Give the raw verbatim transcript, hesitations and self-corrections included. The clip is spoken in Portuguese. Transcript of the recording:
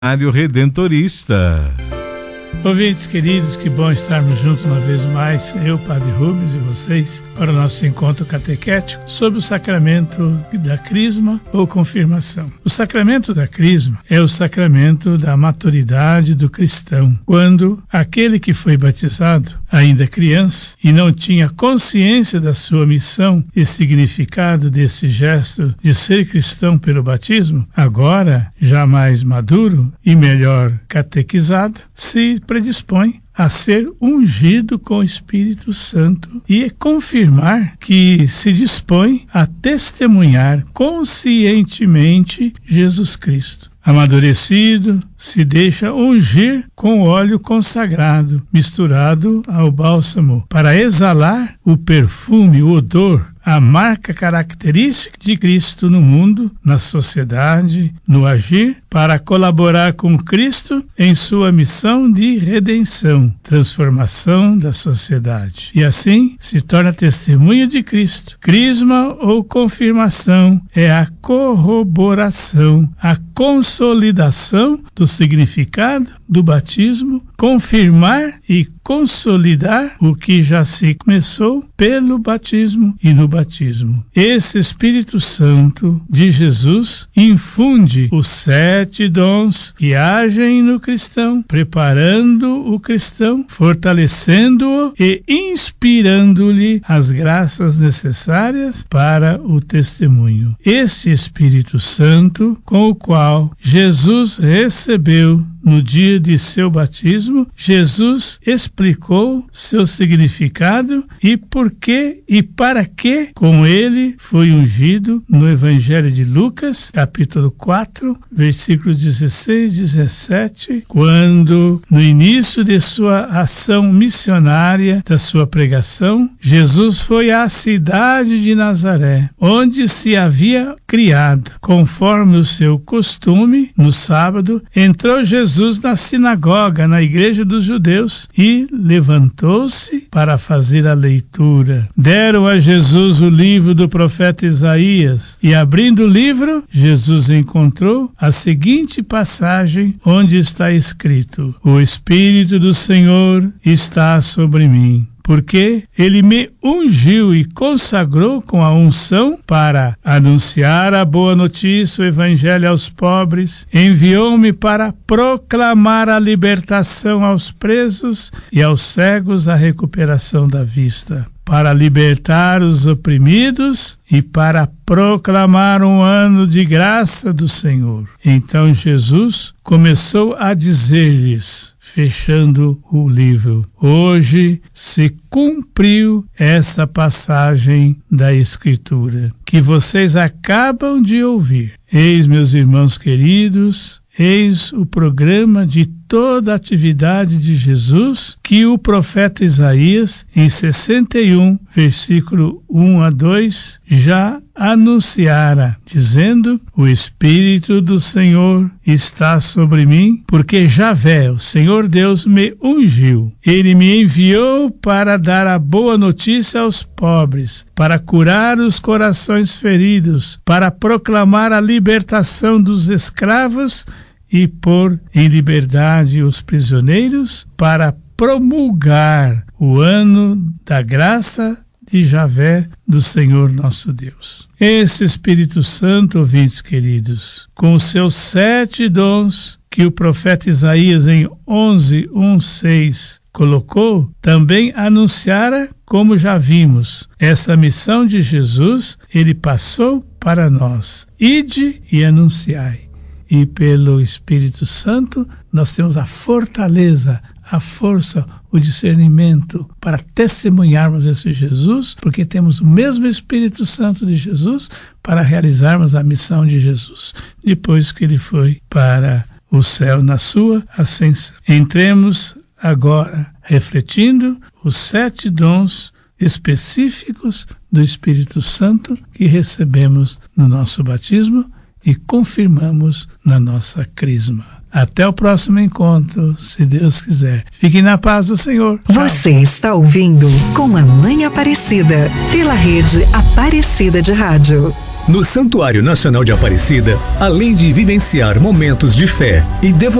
Redentorista. Ouvintes queridos, que bom estarmos juntos uma vez mais, eu, Padre Rubens, e vocês, para o nosso encontro catequético sobre o sacramento da crisma ou confirmação. O sacramento da crisma é o sacramento da maturidade do cristão, quando aquele que foi batizado, ainda criança, e não tinha consciência da sua missão e significado desse gesto de ser cristão pelo batismo, agora, já mais maduro e melhor catequizado, se predispõe a ser ungido com o Espírito Santo e confirmar que se dispõe a testemunhar conscientemente Jesus Cristo. Amadurecido, se deixa ungir com óleo consagrado, misturado ao bálsamo, para exalar o perfume, o odor, a marca característica de Cristo no mundo, na sociedade, no agir, para colaborar com Cristo em sua missão de redenção, transformação da sociedade. E assim se torna testemunha de Cristo. Crisma ou confirmação é a corroboração, a consolidação do significado do batismo, confirmar e consolidar o que já se começou pelo batismo e no batismo. Esse Espírito Santo de Jesus infunde os sete dons que agem no cristão, preparando o cristão, fortalecendo-o e inspirando-lhe as graças necessárias para o testemunho. Este Espírito Santo, com o qual Jesus recebeu no dia de seu batismo, Jesus explicou seu significado e por que e para que com ele foi ungido no Evangelho de Lucas, capítulo quatro, versículos dezesseis e dezessete, quando, no início de sua ação missionária, da sua pregação, Jesus foi à cidade de Nazaré, onde se havia criado. Conforme o seu costume, no sábado, entrou Jesus Jesus na sinagoga, na igreja dos judeus, e levantou-se para fazer a leitura. Deram a Jesus o livro do profeta Isaías, e abrindo o livro, Jesus encontrou a seguinte passagem, onde está escrito: O Espírito do Senhor está sobre mim, porque ele me ungiu e consagrou com a unção para anunciar a boa notícia, o evangelho aos pobres, enviou-me para proclamar a libertação aos presos e aos cegos a recuperação da vista, para libertar os oprimidos e para proclamar um ano de graça do Senhor. Então Jesus começou a dizer-lhes, fechando o livro: hoje se cumpriu essa passagem da Escritura que vocês acabam de ouvir. Eis, meus irmãos queridos, eis o programa de toda a atividade de Jesus que o profeta Isaías, em sessenta e um, versículo um a dois, já anunciara, dizendo: o Espírito do Senhor está sobre mim, porque Javé, o Senhor Deus, me ungiu. Ele me enviou para dar a boa notícia aos pobres, para curar os corações feridos, para proclamar a libertação dos escravos e pôr em liberdade os prisioneiros, para promulgar o ano da graça de Javé, do Senhor nosso Deus. Esse Espírito Santo, ouvintes queridos, com os seus sete dons que o profeta Isaías em onze, um, seis colocou, também anunciara, como já vimos, essa missão de Jesus, ele passou para nós: ide e anunciai. E pelo Espírito Santo nós temos a fortaleza, a força, o discernimento para testemunharmos esse Jesus, porque temos o mesmo Espírito Santo de Jesus para realizarmos a missão de Jesus, depois que ele foi para o céu na sua ascensão. Entremos agora refletindo os sete dons específicos do Espírito Santo que recebemos no nosso batismo e confirmamos na nossa crisma. Até o próximo encontro, se Deus quiser. Fiquem na paz do Senhor. Você está ouvindo Com a Mãe Aparecida, pela rede Aparecida de Rádio. No Santuário Nacional de Aparecida, além de vivenciar momentos de fé e devoção